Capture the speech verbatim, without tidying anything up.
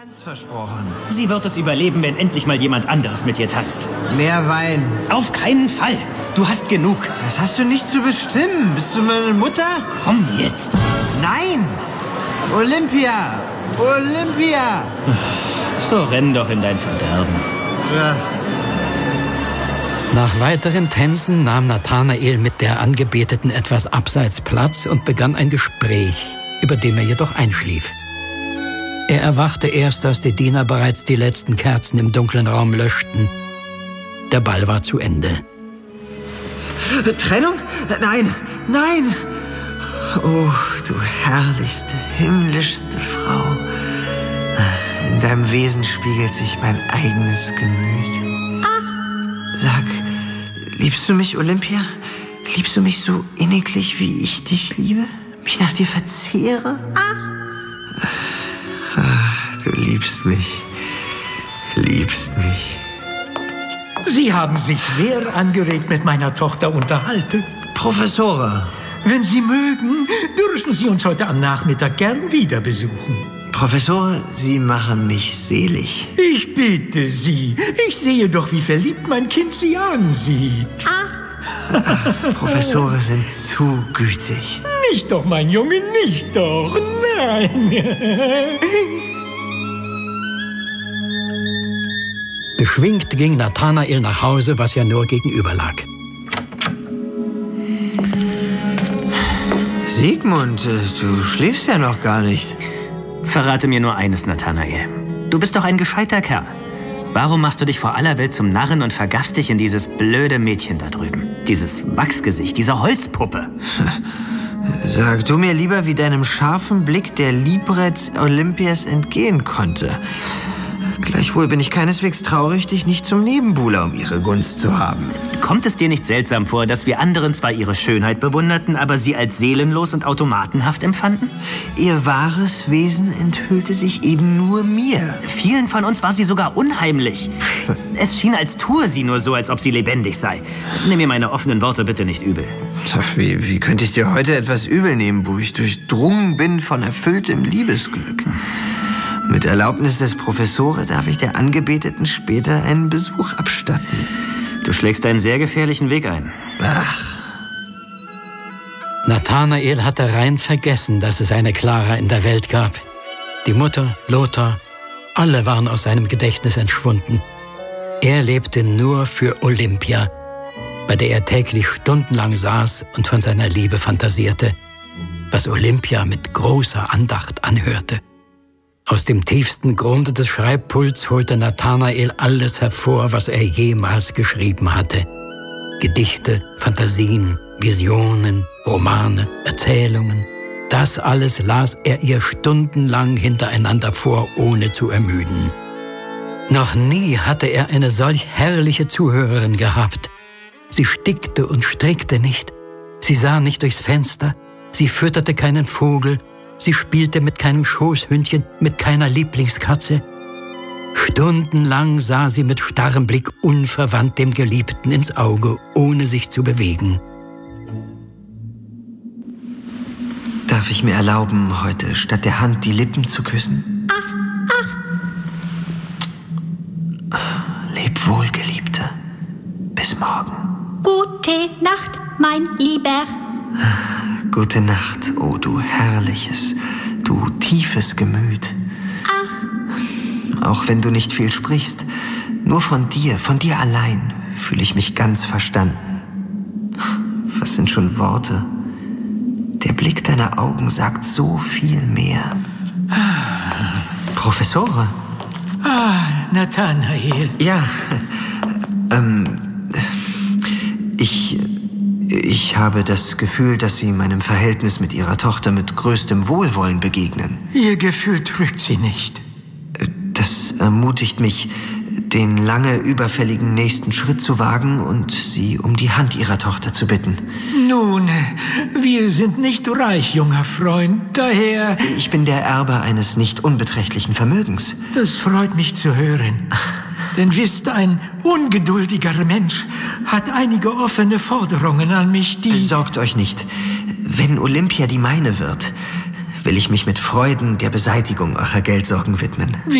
Tanz versprochen. Sie wird es überleben, wenn endlich mal jemand anderes mit ihr tanzt. Mehr Wein. Auf keinen Fall. Du hast genug. Das hast du nicht zu bestimmen. Bist du meine Mutter? Komm jetzt. Nein! Olympia! Olympia! So renn doch in dein Verderben. Ja. Nach weiteren Tänzen nahm Nathanael mit der Angebeteten etwas abseits Platz und begann ein Gespräch, über dem er jedoch einschlief. Er erwachte erst, als die Diener bereits die letzten Kerzen im dunklen Raum löschten. Der Ball war zu Ende. Trennung? Nein, nein! Oh, du herrlichste, himmlischste Frau. In deinem Wesen spiegelt sich mein eigenes Gemüt. Ach. Sag, liebst du mich, Olympia? Liebst du mich so inniglich, wie ich dich liebe? Mich nach dir verzehre? Ach. Ach, du liebst mich. Liebst mich. Sie haben sich sehr angeregt mit meiner Tochter unterhalten. Professore. Wenn Sie mögen, dürfen Sie uns heute am Nachmittag gern wieder besuchen. Professor, Sie machen mich selig. Ich bitte Sie. Ich sehe doch, wie verliebt mein Kind Sie ansieht. Ach, Professore sind zu gütig. Nicht doch, mein Junge, nicht doch. Nein. Beschwingt ging Nathanael nach Hause, was ja nur gegenüber lag. Sigmund, du schläfst ja noch gar nicht. Verrate mir nur eines, Nathanael. Du bist doch ein gescheiter Kerl. Warum machst du dich vor aller Welt zum Narren und vergaffst dich in dieses blöde Mädchen da drüben? Dieses Wachsgesicht, diese Holzpuppe. Sag du mir lieber, wie deinem scharfen Blick der Liebreiz Olympias entgehen konnte. Gleichwohl bin ich keineswegs traurig, dich nicht zum Nebenbuhler um ihre Gunst zu haben. Kommt es dir nicht seltsam vor, dass wir anderen zwar ihre Schönheit bewunderten, aber sie als seelenlos und automatenhaft empfanden? Ihr wahres Wesen enthüllte sich eben nur mir. Vielen von uns war sie sogar unheimlich. Es schien, als tue sie nur so, als ob sie lebendig sei. Nimm mir meine offenen Worte bitte nicht übel. Wie, wie könnte ich dir heute etwas übel nehmen, wo ich durchdrungen bin von erfülltem Liebesglück? Mit Erlaubnis des Professore darf ich der Angebeteten später einen Besuch abstatten. Du schlägst einen sehr gefährlichen Weg ein. Ach. Nathanael hatte rein vergessen, dass es eine Clara in der Welt gab. Die Mutter, Lothar, alle waren aus seinem Gedächtnis entschwunden. Er lebte nur für Olympia, bei der er täglich stundenlang saß und von seiner Liebe fantasierte, was Olympia mit großer Andacht anhörte. Aus dem tiefsten Grunde des Schreibpults holte Nathanael alles hervor, was er jemals geschrieben hatte. Gedichte, Fantasien, Visionen, Romane, Erzählungen. Das alles las er ihr stundenlang hintereinander vor, ohne zu ermüden. Noch nie hatte er eine solch herrliche Zuhörerin gehabt. Sie stickte und strickte nicht. Sie sah nicht durchs Fenster. Sie fütterte keinen Vogel. Sie spielte mit keinem Schoßhündchen, mit keiner Lieblingskatze. Stundenlang sah sie mit starrem Blick unverwandt dem Geliebten ins Auge, ohne sich zu bewegen. Darf ich mir erlauben, heute statt der Hand die Lippen zu küssen? Ach, ach. Leb wohl, Geliebte. Bis morgen. Gute Nacht, mein Lieber. Gute Nacht, oh du herrliches, du tiefes Gemüt. Ach. Auch wenn du nicht viel sprichst, nur von dir, von dir allein fühle ich mich ganz verstanden. Was sind schon Worte? Der Blick deiner Augen sagt so viel mehr. Professore? Ah, Nathanael. Ja, ähm, ich... Ich habe das Gefühl, dass Sie meinem Verhältnis mit Ihrer Tochter mit größtem Wohlwollen begegnen. Ihr Gefühl trügt Sie nicht. Das ermutigt mich, den lange überfälligen nächsten Schritt zu wagen und Sie um die Hand Ihrer Tochter zu bitten. Nun, wir sind nicht reich, junger Freund, daher... Ich bin der Erbe eines nicht unbeträchtlichen Vermögens. Das freut mich zu hören. Denn wisst, ein ungeduldiger Mensch hat einige offene Forderungen an mich, die... Sorgt euch nicht. Wenn Olympia die meine wird, will ich mich mit Freuden der Beseitigung eurer Geldsorgen widmen.